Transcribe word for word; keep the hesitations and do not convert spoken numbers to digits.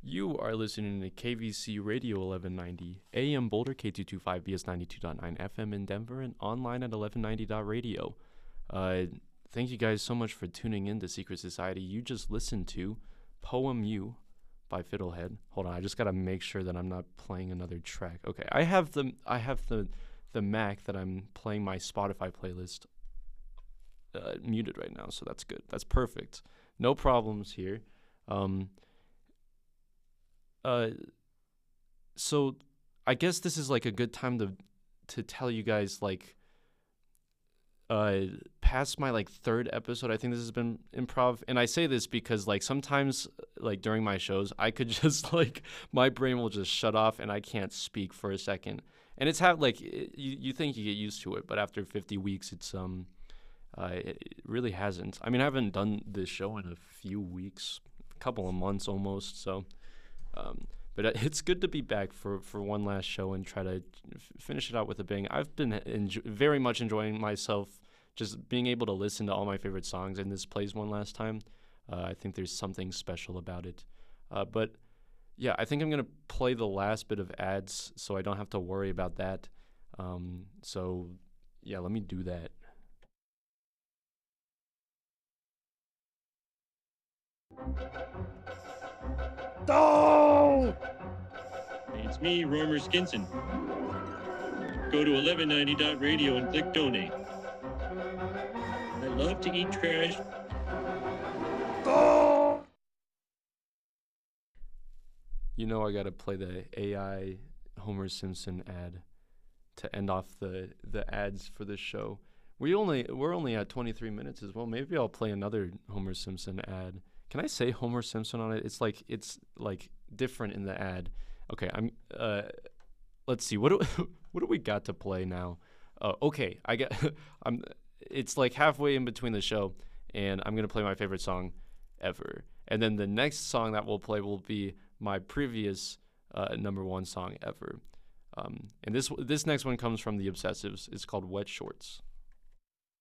You are listening to K V C Radio eleven ninety, A M Boulder, K two twenty-five, B S ninety-two point nine F M in Denver, and online at eleven ninety dot radio. Uh, thank you guys so much for tuning in to Secret Society. You just listened to Poem You by Fiddlehead. Hold on, I just gotta make sure that I'm not playing another track. Okay, I have the I have the the Mac that I'm playing my Spotify playlist uh, muted right now, so that's good. That's perfect. No problems here. Um, uh, so I guess this is like a good time to to tell you guys like uh past my like third episode. I think this has been improv, and I say this because like sometimes like during my shows I could just like my brain will just shut off and I can't speak for a second, and it's have like it, you you think you get used to it, but after fifty weeks it's um uh it, it really hasn't. I mean, I haven't done this show in a few weeks, a couple of months almost, so um but it's good to be back for, for one last show and try to f- finish it out with a bang. I've been enjo- very much enjoying myself, just being able to listen to all my favorite songs, and this plays one last time. Uh, I think there's something special about it. Uh, but yeah, I think I'm going to play the last bit of ads so I don't have to worry about that. Um, so yeah, let me do that. Oh! It's me, Romer Skinson. Go to eleven ninety dot radio and click donate. I love to eat trash. Oh! You know I got to play the A I Homer Simpson ad to end off the, the ads for this show. We only we're only at twenty-three minutes as well. Maybe I'll play another Homer Simpson ad. Can I say Homer Simpson on it? It's like it's like different in the ad. Okay, I'm uh let's see. What do what do we got to play now? Uh, okay, I got I'm it's like halfway in between the show, and I'm going to play my favorite song ever. And then the next song that we'll play will be my previous uh, number one song ever. Um, and this this next one comes from the Obsessives. It's called Wet Shorts.